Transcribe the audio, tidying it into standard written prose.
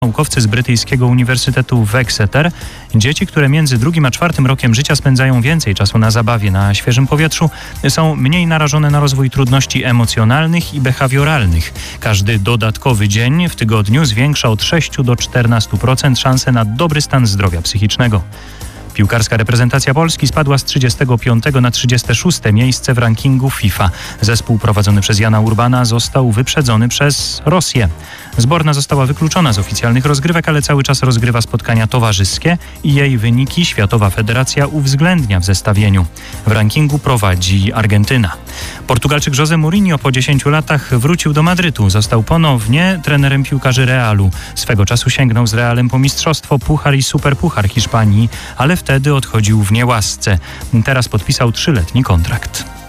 Naukowcy z brytyjskiego Uniwersytetu w Exeter. Dzieci, które między 2. a 4. rokiem życia spędzają więcej czasu na zabawie na świeżym powietrzu, są mniej narażone na rozwój trudności emocjonalnych i behawioralnych. Każdy dodatkowy dzień w tygodniu zwiększa od 6 do 14% szanse na dobry stan zdrowia psychicznego. Piłkarska reprezentacja Polski spadła z 35 na 36 miejsce w rankingu FIFA. Zespół prowadzony przez Jana Urbana został wyprzedzony przez Rosję. Zborna została wykluczona z oficjalnych rozgrywek, ale cały czas rozgrywa spotkania towarzyskie i jej wyniki Światowa Federacja uwzględnia w zestawieniu. W rankingu prowadzi Argentyna. Portugalczyk José Mourinho po 10 latach wrócił do Madrytu. Został ponownie trenerem piłkarzy Realu. Swego czasu sięgnął z Realem po mistrzostwo, puchar i superpuchar Hiszpanii, ale wtedy odchodził w niełasce. Teraz podpisał 3-letni kontrakt.